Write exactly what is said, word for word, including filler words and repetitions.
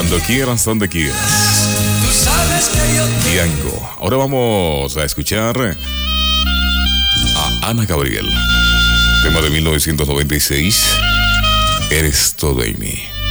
Cuando quieras, donde quieras. Diango. Ahora vamos a escuchar a Ana Gabriel. Tema de mil novecientos noventa y seis. Eres todo en mí.